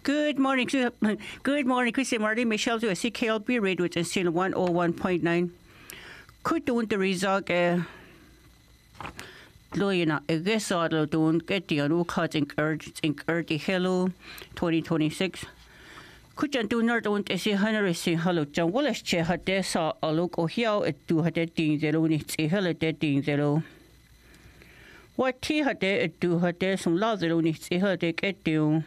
Good morning, good morning, Christy Marty, Michelle to a CKLB radio at still 101.9. Could do the result Loyana, I guess I'll don't get the new cut in early hello 2026. Could you do not want to see Henry say hello, John Wallace chair had there saw a look or here at 200 zero needs a hello 13 What tea had there at 200 some lazaro needs a hello get you.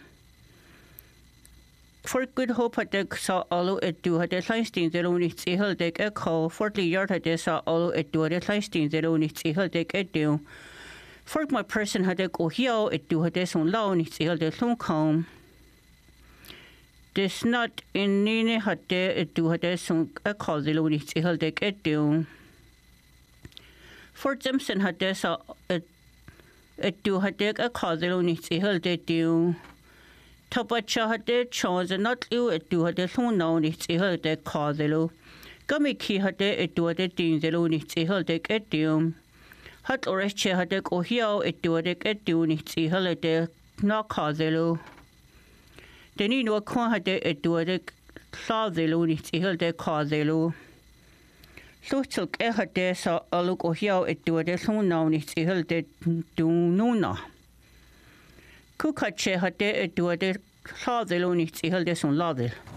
For good hope had they saw all at 200 Leinstein zero needs a hello take a call 40 yard had they saw all at 200 Leinstein zero needs a hello take at you. For my person had to go here at 200 some low needs a hello long come. This not in Nene had there at 200 some a call the low needs a hello take at you. For Simpson had there saw at 200 a call the low needs a hello take you. Tabacha had there chance and not you at 200 soon now needs a hello take call the low. Gamiki had there at 200 the low needs a hello take at you. Had or a chair had go here at 200 at you needs a hello take not call the low. Then you know a had there at 200 saw the low needs a hello take call the low. So took a had there saw a look or here at 200 soon now needs a hello take do no. Cook had chair had there at 200 saw the low needs a hello take some lather.